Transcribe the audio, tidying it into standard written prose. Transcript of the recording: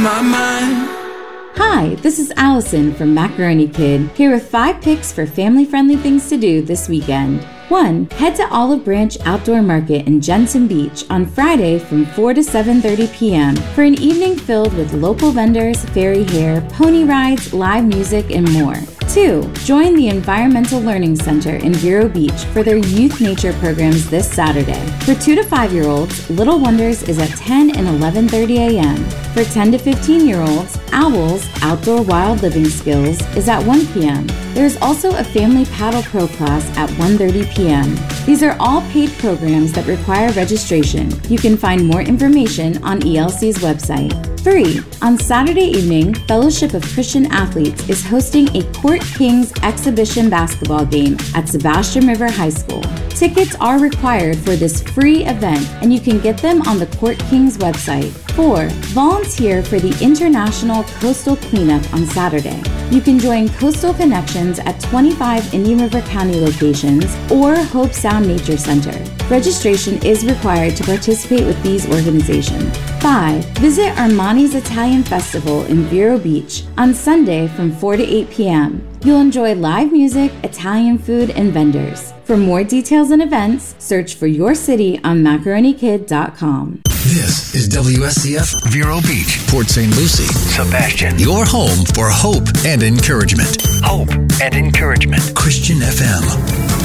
my mind. Hi, this is Allison from Macaroni Kid, here with 5 picks for family-friendly things to do this weekend. 1. Head to Olive Branch Outdoor Market in Jensen Beach on Friday from 4 to 7:30 p.m. for an evening filled with local vendors, fairy hair, pony rides, live music, and more. 2. Join the Environmental Learning Center in Vero Beach for their youth nature programs this Saturday. For 2 to 5-year-olds, Little Wonders is at 10 and 11:30 a.m. For 10 to 15-year-olds, Owls Outdoor Wild Living Skills is at 1 p.m. There is also a Family Paddle Pro class at 1:30 p.m. These are all paid programs that require registration. You can find more information on ELC's website. 3. On Saturday evening, Fellowship of Christian Athletes is hosting a Court Kings exhibition basketball game at Sebastian River High School. Tickets are required for this free event, and you can get them on the Court Kings website. 4. Volunteer for the International Coastal Cleanup on Saturday. You can join Coastal Connections at 25 Indian River County locations or Hope Sound Nature Center. Registration is required to participate with these organizations. 5. Visit Armani's Italian Festival in Vero Beach on Sunday from 4 to 8 p.m. You'll enjoy live music, Italian food, and vendors. For more details and events, search for your city on macaronikid.com. This is WSCF Vero Beach, Port St. Lucie, Sebastian. Your home for hope and encouragement. Hope and encouragement. Christian FM.